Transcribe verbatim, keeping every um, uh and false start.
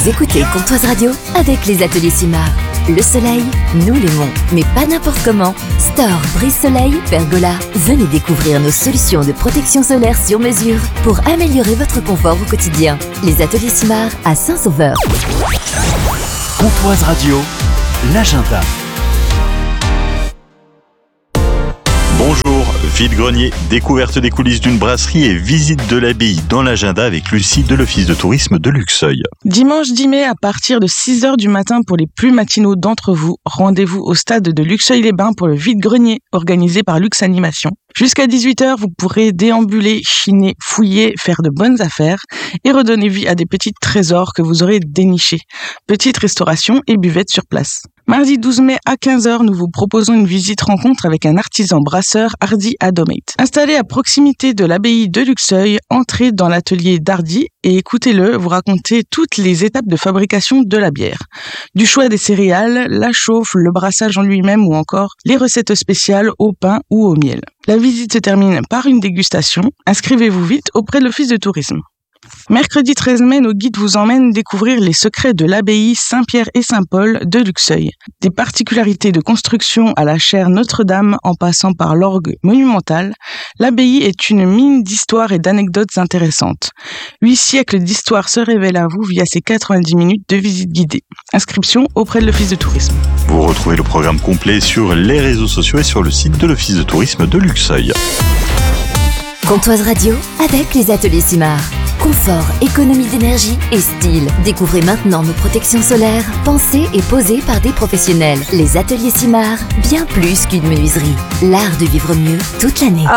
Vous écoutez Comptoise Radio avec les ateliers Simard. Le soleil, nous l'aimons, mais pas n'importe comment. Store, brise-soleil, pergola. Venez découvrir nos solutions de protection solaire sur mesure pour améliorer votre confort au quotidien. Les ateliers Simard à Saint-Sauveur. Comptoise Radio, l'agenda. Bonjour, vide-grenier, découverte des coulisses d'une brasserie et visite de l'abbaye dans l'agenda avec Lucie de l'Office de tourisme de Luxeuil. Dimanche dix mai à partir de six heures du matin pour les plus matinaux d'entre vous, rendez-vous au stade de Luxeuil-les-Bains pour le vide-grenier organisé par Lux Animation. Jusqu'à dix-huit heures, vous pourrez déambuler, chiner, fouiller, faire de bonnes affaires et redonner vie à des petits trésors que vous aurez dénichés. Petite restauration et buvette sur place. Mardi douze mai à quinze heures, nous vous proposons une visite rencontre avec un artisan brasseur Hardy Adomate. Installé à proximité de l'abbaye de Luxeuil, entrez dans l'atelier d'Hardy et écoutez-le vous raconter toutes les étapes de fabrication de la bière. Du choix des céréales, la chauffe, le brassage en lui-même ou encore les recettes spéciales au pain ou au miel. La visite se termine par une dégustation. Inscrivez-vous vite auprès de l'Office de tourisme. Mercredi treize mai, nos guides vous emmènent découvrir les secrets de l'abbaye Saint-Pierre et Saint-Paul de Luxeuil. Des particularités de construction à la chaire Notre-Dame en passant par l'orgue monumental, l'abbaye est une mine d'histoire et d'anecdotes intéressantes. Huit siècles d'histoire se révèlent à vous via ces quatre-vingt-dix minutes de visite guidée. Inscription auprès de l'Office de tourisme. Vous retrouvez le programme complet sur les réseaux sociaux et sur le site de l'Office de tourisme de Luxeuil. Comptoise Radio avec les ateliers Simard. Confort, économie d'énergie et style. Découvrez maintenant nos protections solaires, pensées et posées par des professionnels. Les ateliers Simard, bien plus qu'une menuiserie. L'art de vivre mieux toute l'année.